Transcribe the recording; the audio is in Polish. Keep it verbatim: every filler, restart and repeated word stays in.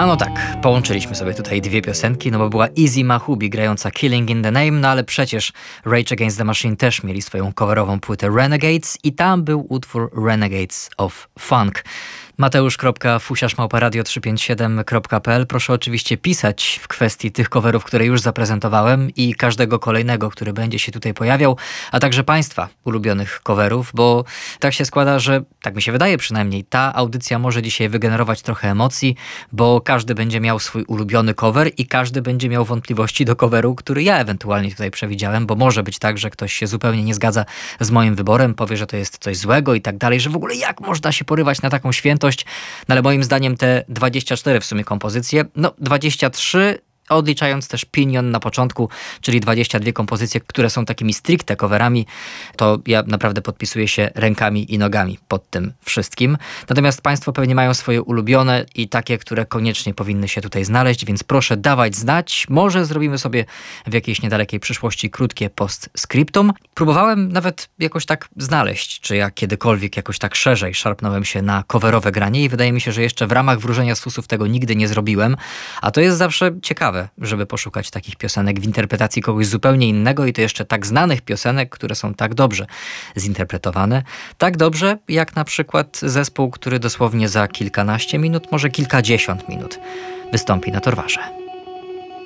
A no tak, połączyliśmy sobie tutaj dwie piosenki, no bo była Easy Mahubi grająca Killing in the Name, no ale przecież Rage Against the Machine też mieli swoją coverową płytę Renegades i tam był utwór Renegades of Funk. mateusz kropka fusiarz małpa radio trzysta pięćdziesiąt siedem kropka p l. Proszę oczywiście pisać w kwestii tych coverów, które już zaprezentowałem i każdego kolejnego, który będzie się tutaj pojawiał, a także Państwa ulubionych coverów, bo tak się składa, że tak mi się wydaje przynajmniej, ta audycja może dzisiaj wygenerować trochę emocji, bo każdy będzie miał swój ulubiony cover i każdy będzie miał wątpliwości do coveru, który ja ewentualnie tutaj przewidziałem, bo może być tak, że ktoś się zupełnie nie zgadza z moim wyborem, powie, że to jest coś złego i tak dalej, że w ogóle jak można się porywać na taką świętość. No ale moim zdaniem te dwadzieścia cztery w sumie kompozycje, no dwadzieścia trzy odliczając też Pinion na początku, czyli dwadzieścia dwie kompozycje, które są takimi stricte coverami, to ja naprawdę podpisuję się rękami i nogami pod tym wszystkim. Natomiast Państwo pewnie mają swoje ulubione i takie, które koniecznie powinny się tutaj znaleźć, więc proszę dawać znać. Może zrobimy sobie w jakiejś niedalekiej przyszłości krótkie postscriptum. Próbowałem nawet jakoś tak znaleźć, czy ja kiedykolwiek jakoś tak szerzej szarpnąłem się na coverowe granie i wydaje mi się, że jeszcze w ramach Wróżenia z Fusów tego nigdy nie zrobiłem, a to jest zawsze ciekawe, żeby poszukać takich piosenek w interpretacji kogoś zupełnie innego i to jeszcze tak znanych piosenek, które są tak dobrze zinterpretowane. Tak dobrze, jak na przykład zespół, który dosłownie za kilkanaście minut, może kilkadziesiąt minut wystąpi na Torwarze.